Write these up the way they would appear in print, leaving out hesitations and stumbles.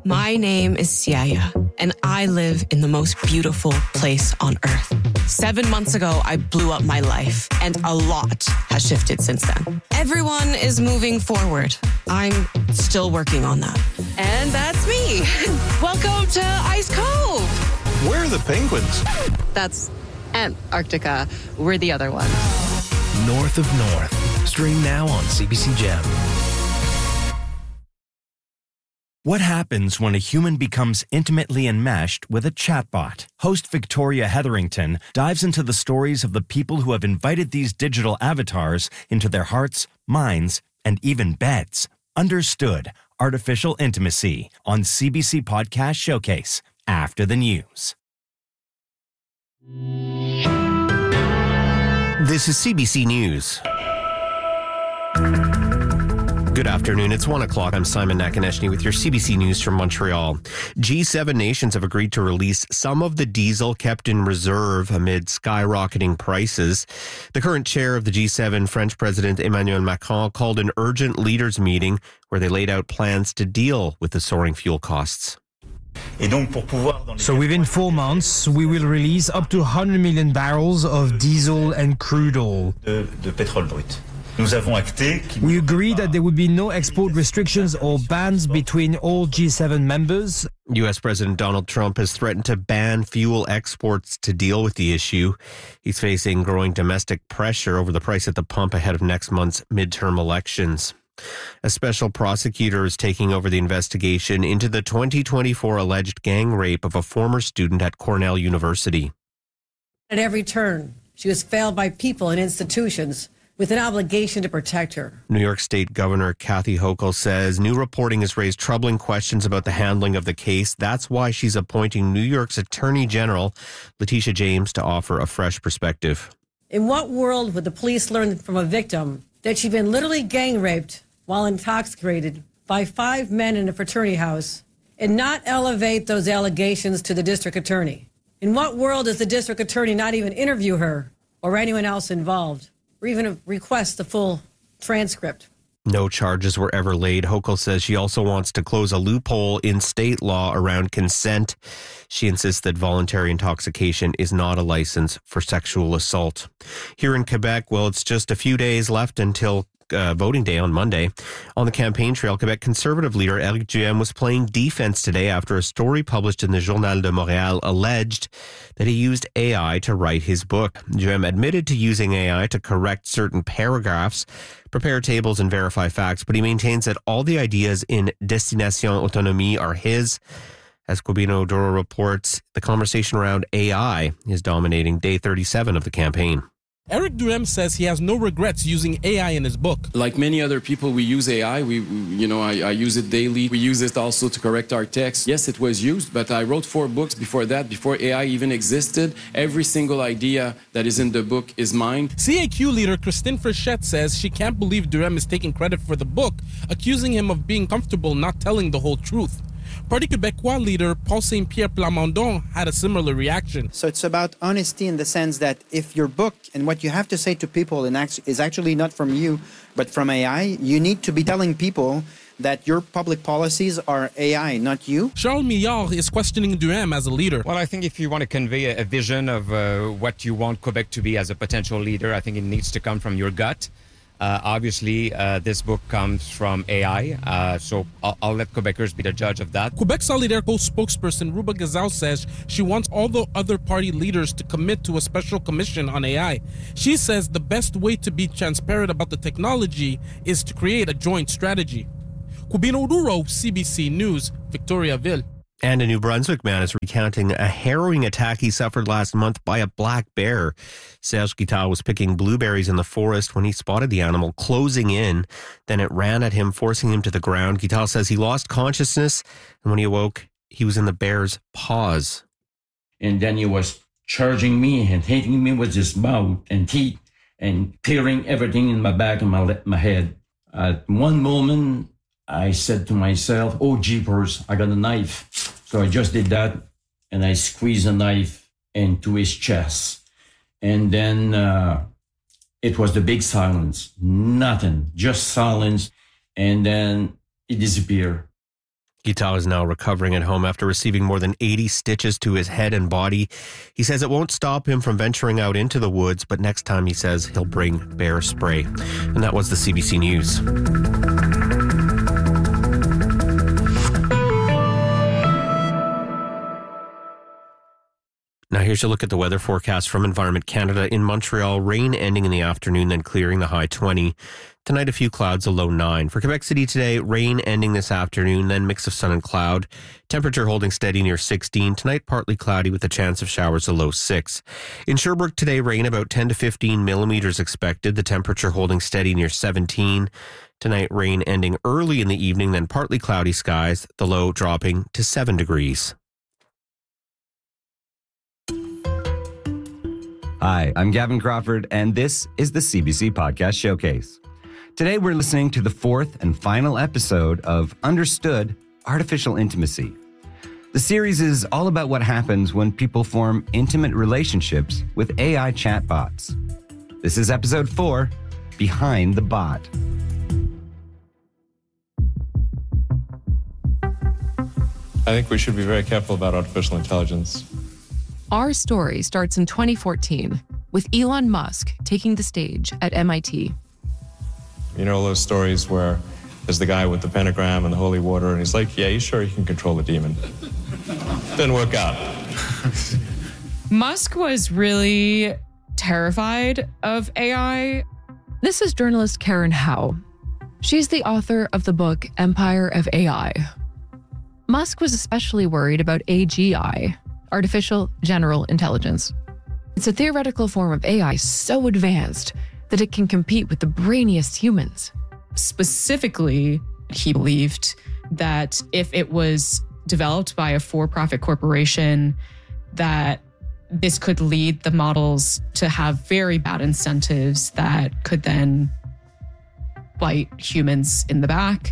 My name is Siaya, and I live in the most beautiful place on earth. 7 months ago, I blew up my life, and a lot has shifted since then. Everyone is moving forward. I'm still working on that. And that's me. Welcome to Ice Cove. Where are the penguins? That's Antarctica. We're the other one. North of North. Stream now on CBC Gem. What happens when a human becomes intimately enmeshed with a chatbot? Host Victoria Hetherington dives into the stories of the people who have invited these digital avatars into their hearts, minds, and even beds. Understood. Artificial Intimacy on CBC Podcast Showcase after the news. This is CBC News. Good afternoon. It's 1 o'clock. I'm Simon Nakaneshny with your CBC News from Montreal. G7 nations have agreed to release some of the diesel kept in reserve amid skyrocketing prices. The current chair of the G7, French President Emmanuel Macron, called an urgent leaders meeting where they laid out plans to deal with the soaring fuel costs. So within 4 months, we will release up to 100 million barrels of diesel and crude oil. We agreed that there would be no export restrictions or bans between all G7 members. U.S. President Donald Trump has threatened to ban fuel exports to deal with the issue. He's facing growing domestic pressure over the price at the pump ahead of next month's midterm elections. A special prosecutor is taking over the investigation into the 2024 alleged gang rape of a former student at Cornell University. At every turn, she was failed by people and institutions with an obligation to protect her. New York State Governor Kathy Hochul says new reporting has raised troubling questions about the handling of the case. That's why she's appointing New York's Attorney General, Letitia James, to offer a fresh perspective. In what world would the police learn from a victim that she'd been literally gang raped while intoxicated by 5 men in a fraternity house and not elevate those allegations to the district attorney? In what world does the district attorney not even interview her or anyone else involved, or even request the full transcript? No charges were ever laid. Hochul says she also wants to close a loophole in state law around consent. She insists that voluntary intoxication is not a license for sexual assault. Here in Quebec, well, it's just a few days left until voting day on Monday. On the campaign trail, Quebec Conservative leader Éric Duhem was playing defense today after a story published in the Journal de Montréal alleged that he used AI to write his book. Duhem admitted to using AI to correct certain paragraphs, prepare tables, and verify facts, but he maintains that all the ideas in Destination Autonomie are his. As Quibino Doro reports, the conversation around AI is dominating day 37 of the campaign. Éric Duhem says he has no regrets using AI in his book. Like many other people, we use AI. I use it daily. We use it also to correct our text. Yes, it was used, but I wrote 4 books before that, before AI even existed. Every single idea that is in the book is mine. CAQ leader Christine Frechette says she can't believe Duhem is taking credit for the book, accusing him of being comfortable not telling the whole truth. Parti Québécois leader Paul Saint-Pierre Plamondon had a similar reaction. So it's about honesty in the sense that if your book and what you have to say to people is actually not from you, but from AI, you need to be telling people that your public policies are AI, not you. Charles Millard is questioning Duhem as a leader. Well, I think if you want to convey a vision of what you want Quebec to be as a potential leader, I think it needs to come from your gut. Obviously, this book comes from AI, so I'll let Quebecers be the judge of that. Quebec Solidaire spokesperson Ruba Gazal says she wants all the other party leaders to commit to a special commission on AI. She says the best way to be transparent about the technology is to create a joint strategy. Quibino Duro, CBC News, Victoriaville. And a New Brunswick man is recounting a harrowing attack he suffered last month by a black bear. Serge Guittard was picking blueberries in the forest when he spotted the animal closing in. Then it ran at him, forcing him to the ground. Guittard says he lost consciousness, and when he awoke, he was in the bear's paws. And then he was charging me and hitting me with his mouth and teeth and clearing everything in my back and my head. At one moment, I said to myself, oh, jeepers, I got a knife. So I just did that, and I squeezed a knife into his chest. And then it was the big silence. Nothing, just silence. And then it disappeared. Guitar is now recovering at home after receiving more than 80 stitches to his head and body. He says it won't stop him from venturing out into the woods, but next time he says he'll bring bear spray. And that was the CBC News. Now here's a look at the weather forecast from Environment Canada. In Montreal, rain ending in the afternoon, then clearing, the high 20. Tonight, a few clouds, a low 9. For Quebec City today, rain ending this afternoon, then mix of sun and cloud. Temperature holding steady near 16. Tonight, partly cloudy with a chance of showers, a low 6. In Sherbrooke today, rain about 10 to 15 millimeters expected. The temperature holding steady near 17. Tonight, rain ending early in the evening, then partly cloudy skies. The low dropping to 7 degrees. Hi, I'm Gavin Crawford, and this is the CBC Podcast Showcase. Today, we're listening to the fourth and final episode of Understood Artificial Intimacy. The series is all about what happens when people form intimate relationships with AI chatbots. This is episode 4, Behind the Bot. I think we should be very careful about artificial intelligence. Our story starts in 2014 with Elon Musk taking the stage at MIT. You know those stories where there's the guy with the pentagram and the holy water, and he's like, yeah, you sure you can control the demon? Didn't work out. Musk was really terrified of AI. This is journalist Karen Howe. She's the author of the book Empire of AI. Musk was especially worried about AGI, Artificial General Intelligence. It's a theoretical form of AI so advanced that it can compete with the brainiest humans. Specifically, he believed that if it was developed by a for-profit corporation, that this could lead the models to have very bad incentives that could then bite humans in the back.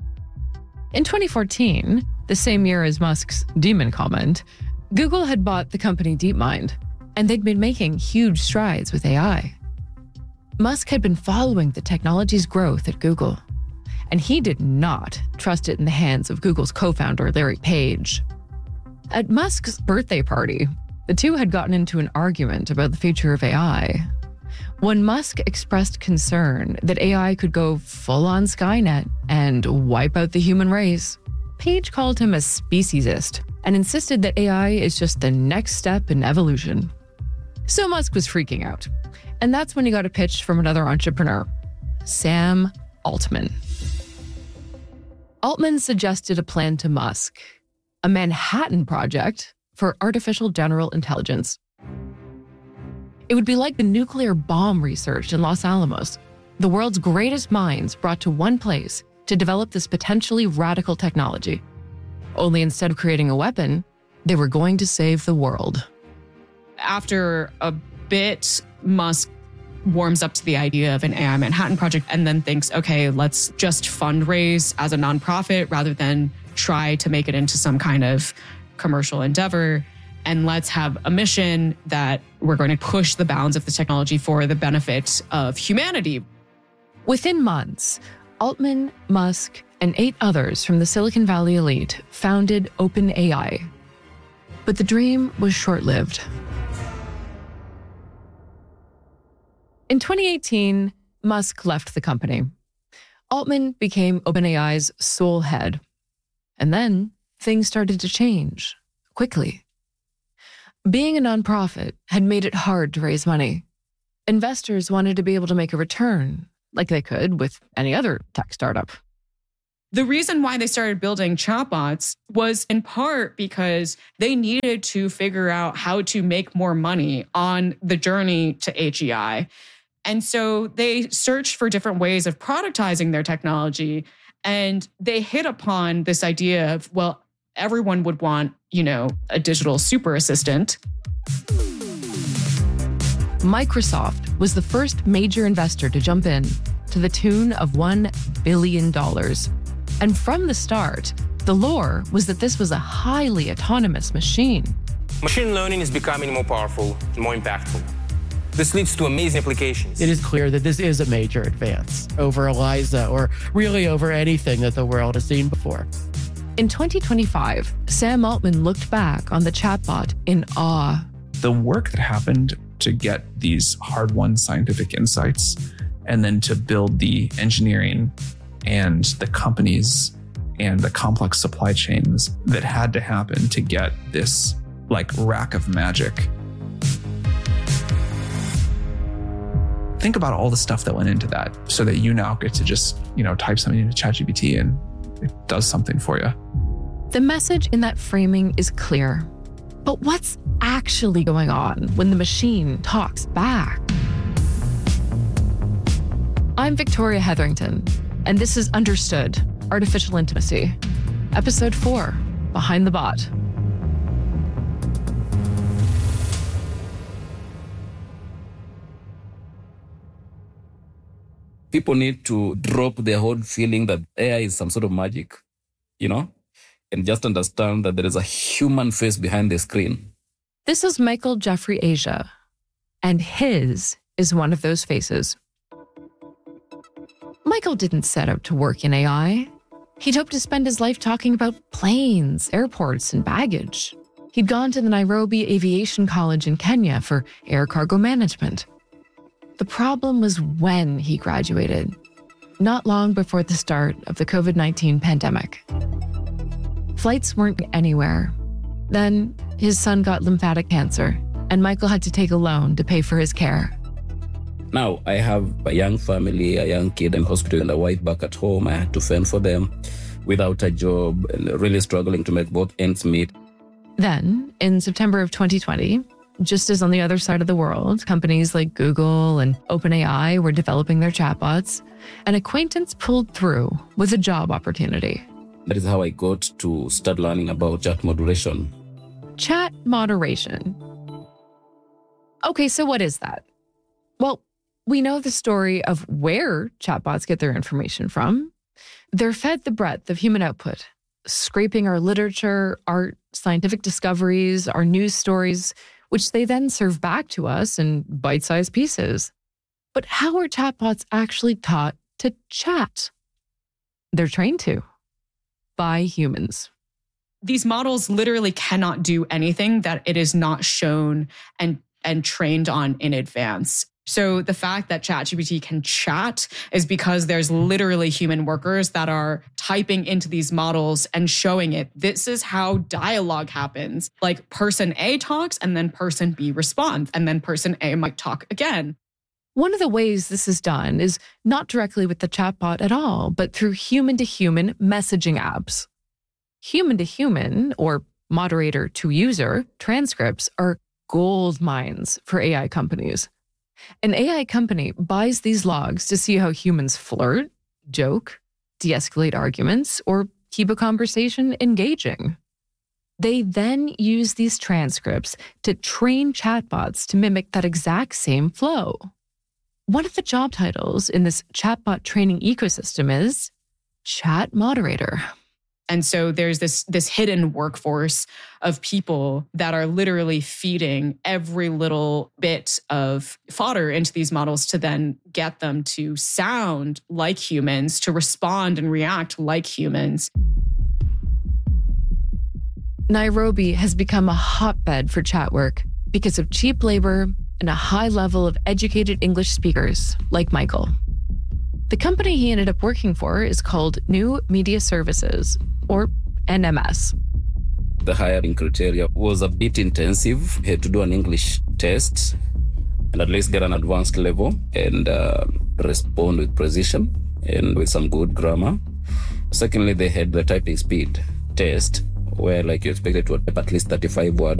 In 2014, the same year as Musk's demon comment, Google had bought the company DeepMind, and they'd been making huge strides with AI. Musk had been following the technology's growth at Google, and he did not trust it in the hands of Google's co-founder, Larry Page. At Musk's birthday party, the two had gotten into an argument about the future of AI. When Musk expressed concern that AI could go full-on Skynet and wipe out the human race, Page called him a speciesist and insisted that AI is just the next step in evolution. So Musk was freaking out. And that's when he got a pitch from another entrepreneur, Sam Altman. Altman suggested a plan to Musk, a Manhattan Project for artificial general intelligence. It would be like the nuclear bomb research in Los Alamos, the world's greatest minds brought to one place to develop this potentially radical technology. Only instead of creating a weapon, they were going to save the world. After a bit, Musk warms up to the idea of an AI Manhattan Project and then thinks, okay, let's just fundraise as a nonprofit rather than try to make it into some kind of commercial endeavor. And let's have a mission that we're going to push the bounds of the technology for the benefit of humanity. Within months, Altman, Musk, and 8 others from the Silicon Valley elite founded OpenAI. But the dream was short-lived. In 2018, Musk left the company. Altman became OpenAI's sole head. And then things started to change quickly. Being a nonprofit had made it hard to raise money. Investors wanted to be able to make a return, like they could with any other tech startup. The reason why they started building chatbots was in part because they needed to figure out how to make more money on the journey to AGI. And so they searched for different ways of productizing their technology. And they hit upon this idea of, well, everyone would want, a digital super assistant. Microsoft was the first major investor to jump in to the tune of $1 billion. And from the start, the lore was that this was a highly autonomous machine. Machine learning is becoming more powerful and more impactful. This leads to amazing applications. It is clear that this is a major advance over ELIZA or really over anything that the world has seen before. In 2025, Sam Altman looked back on the chatbot in awe. The work that happened to get these hard-won scientific insights and then to build the engineering and the companies and the complex supply chains that had to happen to get this like rack of magic. Think about all the stuff that went into that so that you now get to just, type something into ChatGPT and it does something for you. The message in that framing is clear. But what's actually going on when the machine talks back? I'm Victoria Hetherington, and this is Understood: Artificial Intimacy, Episode 4, Behind the Bot. People need to drop their whole feeling that AI is some sort of magic, and just understand that there is a human face behind the screen. This is Michael Jeffrey Asia, and his is one of those faces. Michael didn't set out to work in AI. He'd hoped to spend his life talking about planes, airports, and baggage. He'd gone to the Nairobi Aviation College in Kenya for air cargo management. The problem was when he graduated, not long before the start of the COVID-19 pandemic. Flights weren't anywhere. Then his son got lymphatic cancer, and Michael had to take a loan to pay for his care. Now, I have a young family, a young kid in hospital, and a wife back at home. I had to fend for them without a job and really struggling to make both ends meet. Then, in September of 2020, just as on the other side of the world, companies like Google and OpenAI were developing their chatbots, an acquaintance pulled through with a job opportunity. That is how I got to start learning about chat moderation. Chat moderation. Okay, so what is that? Well, we know the story of where chatbots get their information from. They're fed the breadth of human output, scraping our literature, art, scientific discoveries, our news stories, which they then serve back to us in bite-sized pieces. But how are chatbots actually taught to chat? They're trained to, by humans. These models literally cannot do anything that it is not shown and trained on in advance. So the fact that ChatGPT can chat is because there's literally human workers that are typing into these models and showing it. This is how dialogue happens. Like person A talks and then person B responds, and then person A might talk again. One of the ways this is done is not directly with the chatbot at all, but through human-to-human messaging apps. Human-to-human, or moderator-to-user, transcripts are gold mines for AI companies. An AI company buys these logs to see how humans flirt, joke, de-escalate arguments, or keep a conversation engaging. They then use these transcripts to train chatbots to mimic that exact same flow. One of the job titles in this chatbot training ecosystem is chat moderator. And so there's this hidden workforce of people that are literally feeding every little bit of fodder into these models to then get them to sound like humans, to respond and react like humans. Nairobi has become a hotbed for chat work because of cheap labor and a high level of educated English speakers like Michael. The company he ended up working for is called New Media Services, or NMS. The hiring criteria was a bit intensive. We had to do an English test and at least get an advanced level and respond with precision and with some good grammar. Secondly, they had the typing speed test where you expected to type at least 35 words